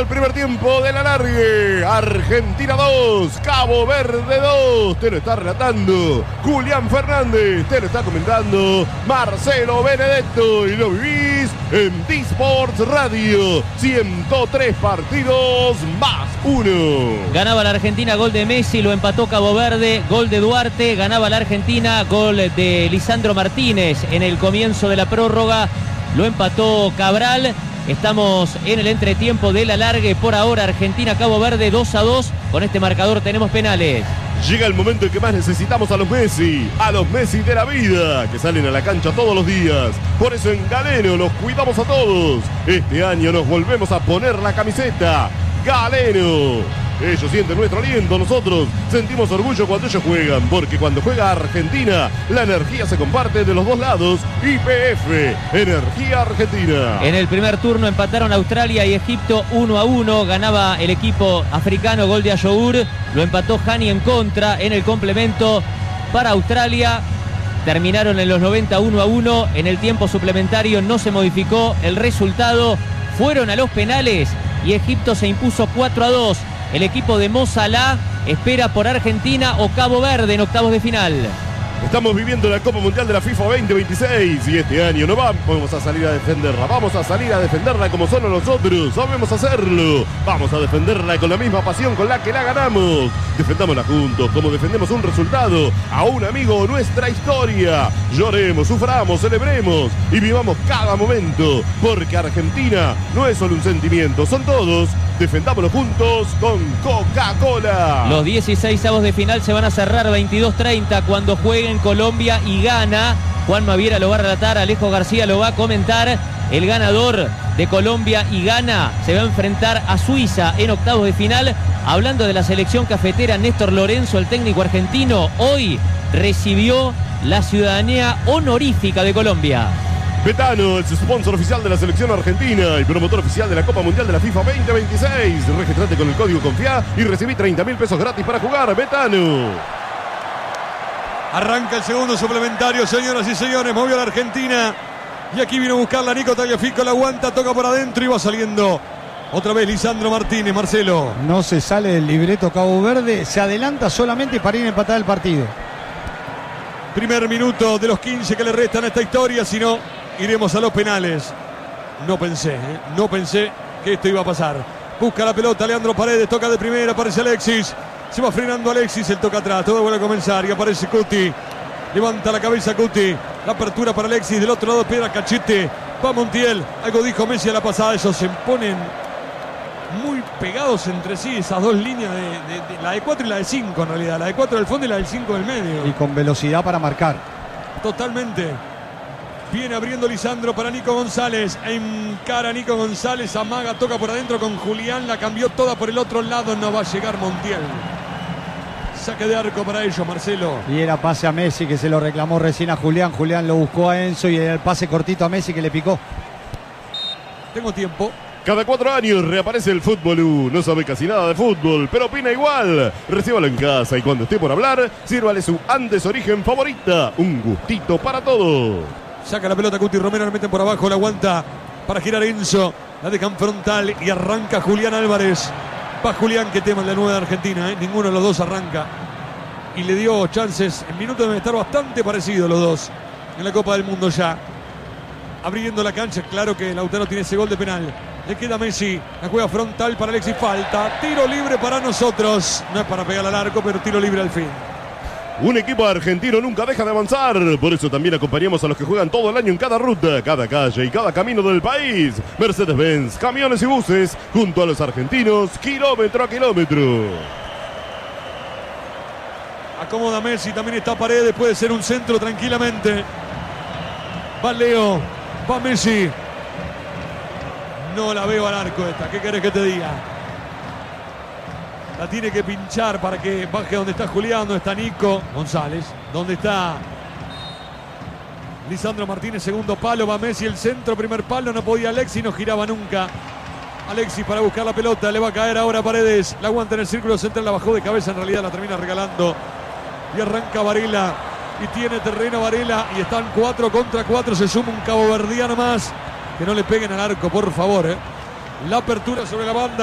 el primer tiempo del alargue. Argentina 2, Cabo Verde 2. Te lo está relatando Julián Fernández. Te lo está comentando Marcelo Benedetto. Y lo vivís en D-Sports Radio. 103 partidos más 1. Ganaba la Argentina, gol de Messi, lo empató Cabo Verde, gol de Duarte. Ganaba la Argentina, gol de Lisandro Martínez en el comienzo de la prórroga. Lo empató Cabral. Estamos en el entretiempo del alargue. Por ahora Argentina-Cabo Verde 2-2. Con este marcador tenemos penales. Llega el momento en que más necesitamos a los Messi de la vida, que salen a la cancha todos los días. Por eso en Galeno los cuidamos a todos. Este año nos volvemos a poner la camiseta Galeno. Ellos sienten nuestro aliento, nosotros sentimos orgullo cuando ellos juegan, porque cuando juega Argentina, la energía se comparte de los dos lados. YPF, Energía Argentina. En el primer turno empataron Australia y Egipto 1-1. Ganaba el equipo africano, gol de Ayour. Lo empató Hani en contra en el complemento para Australia. Terminaron en los 90 1-1. En el tiempo suplementario no se modificó el resultado. Fueron a los penales y Egipto se impuso 4-2. El equipo de Mo Salah espera por Argentina o Cabo Verde en octavos de final. Estamos viviendo la Copa Mundial de la FIFA 2026 y este año no vamos a salir a defenderla. Vamos a salir a defenderla como solo nosotros sabemos hacerlo. Vamos a defenderla con la misma pasión con la que la ganamos. Defendámosla juntos, como defendemos un resultado, a un amigo o nuestra historia. Lloremos, suframos, celebremos y vivamos cada momento. Porque Argentina no es solo un sentimiento, son todos. Defendámoslo juntos con Coca-Cola. Los 16avos de final se van a cerrar 22:30 cuando jueguen Colombia y Ghana. Juan Maviera lo va a relatar, Alejo García lo va a comentar. El ganador de Colombia y Ghana se va a enfrentar a Suiza en octavos de final. Hablando de la selección cafetera, Néstor Lorenzo, el técnico argentino, hoy recibió la ciudadanía honorífica de Colombia. Betano es sponsor oficial de la selección argentina y promotor oficial de la Copa Mundial de la FIFA 2026. Registrate con el código CONFIA y recibí 30.000 pesos gratis para jugar. Betano. Arranca el segundo suplementario, señoras y señores. Movió la Argentina. Y aquí vino a buscarla Nico Tagliafico. La aguanta, toca por adentro y va saliendo. Otra vez Lisandro Martínez, Marcelo. No se sale del libreto Cabo Verde. Se adelanta solamente para ir a empatar el partido. Primer minuto de los 15 que le restan a esta historia. Si no, iremos a los penales. No pensé que esto iba a pasar. Busca la pelota Leandro Paredes, toca de primera, aparece Alexis. Se va frenando Alexis, el toca atrás, todo vuelve a comenzar y aparece Cuti. Levanta la cabeza Cuti. La apertura para Alexis, del otro lado espera Cachete. Va Montiel, algo dijo Messi a la pasada. Esos se ponen muy pegados entre sí, esas dos líneas de la de 4 y la de 5 en realidad. La de 4 del fondo y la del 5 del medio. Y con velocidad para marcar. Totalmente. Viene abriendo Lisandro para Nico González. Encara a Nico González. Amaga, toca por adentro con Julián. La cambió toda por el otro lado. No va a llegar Montiel. Saque de arco para ellos, Marcelo. Y era pase a Messi que se lo reclamó recién a Julián. Julián lo buscó a Enzo y era el pase cortito a Messi que le picó. Tengo tiempo. Cada 4 años reaparece el Fútbol. No sabe casi nada de fútbol, pero opina igual. Recíbalo en casa y cuando esté por hablar, sírvale su Andes Origen favorita. Un gustito para todos. Saca la pelota Cuti Romero, la meten por abajo, la aguanta para girar Enzo. La dejan frontal y arranca Julián Álvarez. Va Julián, que tema el de 9 de Argentina, ¿eh? Ninguno de los dos arranca. Y le dio chances. En minutos deben estar bastante parecidos los dos en la Copa del Mundo ya. Abriendo la cancha, claro que Lautaro tiene ese gol de penal. Le queda Messi, la juega frontal para Alexis, falta. Tiro libre para nosotros. No es para pegar al arco, pero tiro libre al fin. Un equipo argentino nunca deja de avanzar. Por eso también acompañamos a los que juegan todo el año en cada ruta, cada calle y cada camino del país. Mercedes-Benz, camiones y buses, junto a los argentinos, kilómetro a kilómetro. Acomoda Messi, también está Paredes, puede ser un centro tranquilamente. Va Leo, va Messi. No la veo al arco esta, ¿qué querés que te diga? La tiene que pinchar para que baje donde está Julián, donde está Nico González, donde está Lisandro Martínez, segundo palo, va Messi, el centro, primer palo, no podía Alexis, no giraba nunca. Alexis para buscar la pelota, le va a caer ahora a Paredes, la aguanta en el círculo central, la bajó de cabeza, en realidad la termina regalando. Y arranca Varela, y tiene terreno Varela, y están 4 contra 4, se suma un caboverdiano más. Que no le peguen al arco, por favor, La apertura sobre la banda.